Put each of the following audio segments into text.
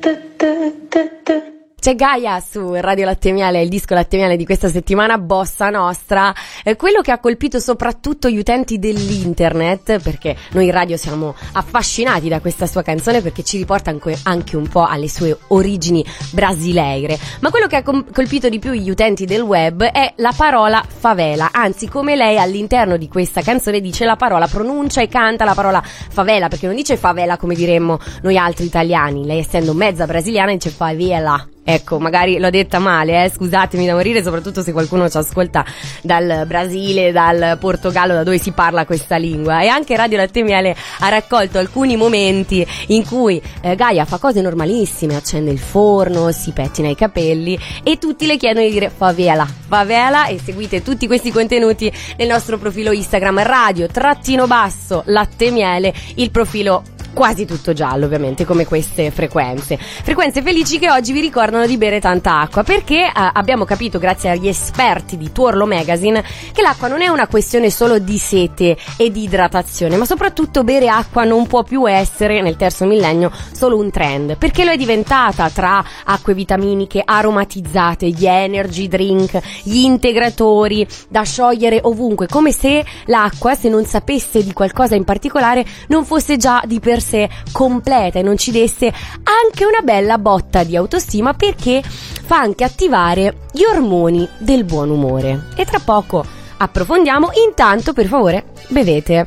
C'è Gaia su Radio Latte Miele, il disco Latte Miele di questa settimana, Bossa Nostra, quello che ha colpito soprattutto gli utenti dell'internet, perché noi in radio siamo affascinati da questa sua canzone perché ci riporta anche un po' alle sue origini brasileire, ma quello che ha colpito di più gli utenti del web è la parola favela, anzi come lei all'interno di questa canzone dice la parola, pronuncia e canta la parola favela, perché non dice favela come diremmo noi altri italiani, lei essendo mezza brasiliana dice favela. Ecco, magari l'ho detta male, scusatemi da morire, soprattutto se qualcuno ci ascolta dal Brasile, dal Portogallo, da dove si parla questa lingua. E anche Radio Latte Miele ha raccolto alcuni momenti in cui Gaia fa cose normalissime, accende il forno, si pettina i capelli e tutti le chiedono di dire favela, favela, e seguite tutti questi contenuti nel nostro profilo Instagram radio_Latte Miele, il profilo quasi tutto giallo ovviamente, come queste frequenze felici che oggi vi ricordano di bere tanta acqua, perché abbiamo capito grazie agli esperti di Tuorlo Magazine che l'acqua non è una questione solo di sete e di idratazione, ma soprattutto bere acqua non può più essere nel terzo millennio solo un trend, perché lo è diventata tra acque vitaminiche aromatizzate, gli energy drink, gli integratori da sciogliere ovunque, come se l'acqua, se non sapesse di qualcosa in particolare, non fosse già di per sé completa e non ci desse anche una bella botta di autostima, perché fa anche attivare gli ormoni del buon umore. E tra poco approfondiamo, intanto per favore bevete.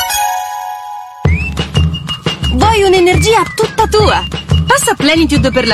Vuoi un'energia tutta tua? Passa Plenitude per la